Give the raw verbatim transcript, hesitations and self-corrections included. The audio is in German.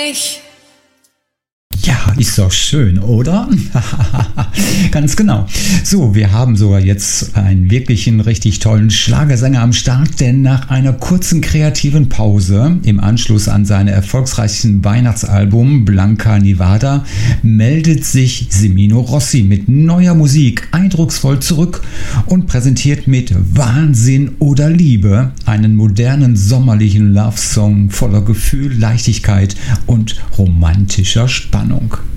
Ich. Ja, ist doch schön, oder? Ganz genau. So, wir haben sogar jetzt einen wirklichen, richtig tollen Schlagersänger am Start, denn nach einer kurzen kreativen Pause im Anschluss an seine erfolgreichsten Weihnachtsalbum Blanca Nevada meldet sich Semino Rossi mit neuer Musik eindrucksvoll zurück und präsentiert mit Wahnsinn oder Liebe einen modernen sommerlichen Love-Song voller Gefühl, Leichtigkeit und romantischer Spannung.